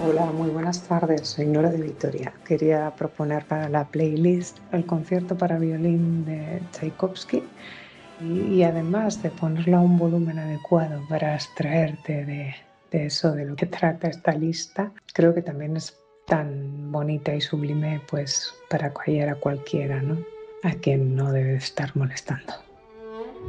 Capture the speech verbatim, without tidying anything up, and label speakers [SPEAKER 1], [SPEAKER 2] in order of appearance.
[SPEAKER 1] Hola, muy buenas tardes. Soy Nora de Vitoria. Quería proponer para la playlist el concierto para violín de Tchaikovsky y, y además de ponerlo a un volumen adecuado para abstraerte de, de eso, de lo que trata esta lista. Creo que también es tan bonita y sublime pues para callar a cualquiera, ¿no? A quien no debe estar molestando.